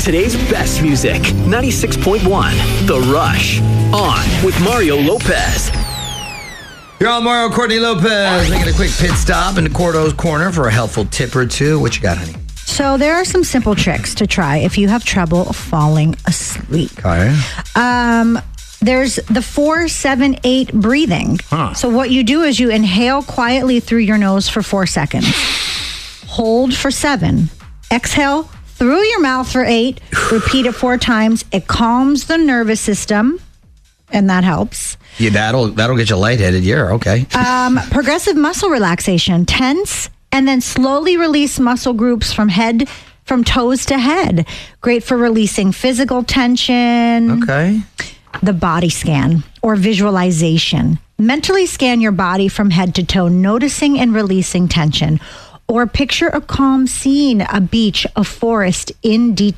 today's best music. 96.1 The Rush. On with Mario Lopez. You're on Mario. Courtney Lopez making a quick pit stop into Cordo's Corner for a helpful tip or two. What you got, honey? So there are some simple tricks to try if you have trouble falling asleep. Okay. There's the 4-7-8 breathing. So what you do is you inhale quietly through your nose for 4 seconds. Hold for 7. Exhale through your mouth for 8. Repeat it 4 times. It calms the nervous system, and that helps. Yeah, that'll get you lightheaded. Yeah, okay. Progressive muscle relaxation. Tense and then slowly release muscle groups from toes to head. Great for releasing physical tension. Okay. The body scan or visualization. Mentally scan your body from head to toe, noticing and releasing tension. Or picture a calm scene, a beach, a forest in detail.